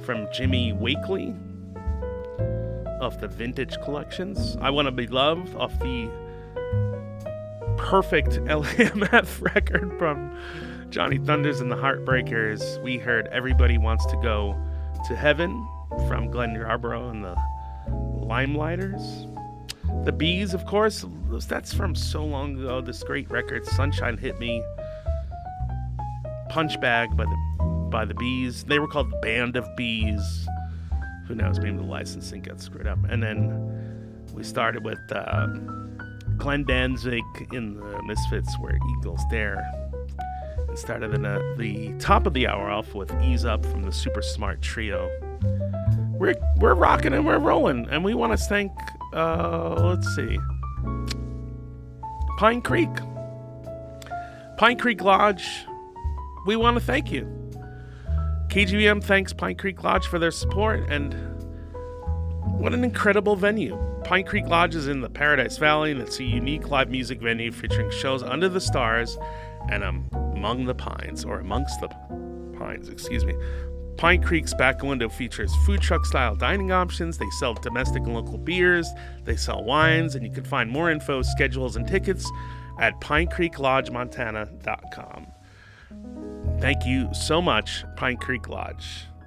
from Jimmy Wakely of the Vintage Collections. I Want to Be Loved off the perfect LAMF record from Johnny Thunders and the Heartbreakers. We heard Everybody Wants to Go to Heaven from Glenn Yarborough and the Limelighters. The Bees, of course, that's from so long ago. This great record, Sunshine Hit Me. Punch Bag by the Bees. They were called the Band of Bees. Who knows? Maybe the licensing got screwed up. And then we started with Glenn Danzig in the Misfits, Where Eagles Dare. And started in the top of the hour off with Ease Up from the Super Smart Trio. We're rocking and we're rolling, and we want to thank, let's see, Pine Creek Lodge. We want to thank you. KGBM thanks Pine Creek Lodge for their support, and what an incredible venue. Pine Creek Lodge is in the Paradise Valley, and it's a unique live music venue featuring shows under the stars and amongst the pines. Pine Creek's back window features food truck style dining options. They sell domestic and local beers. They sell wines, and you can find more info, schedules, and tickets at pinecreeklodgemontana.com. Thank you so much, Pine Creek Lodge.